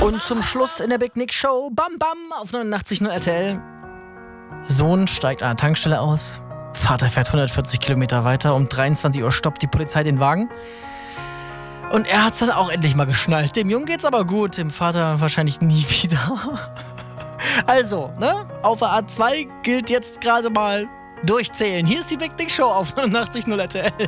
Und zum Schluss in der Big Nick Show, bam bam, auf 89.0 RTL. Sohn steigt an der Tankstelle aus. Vater fährt 140 Kilometer weiter. Um 23 Uhr stoppt die Polizei den Wagen. Und er hat's dann auch endlich mal geschnallt. Dem Jungen geht's aber gut, dem Vater wahrscheinlich nie wieder. Also, ne? Auf der A2 gilt jetzt gerade mal durchzählen. Hier ist die Big Nick Show auf 89.0 RTL.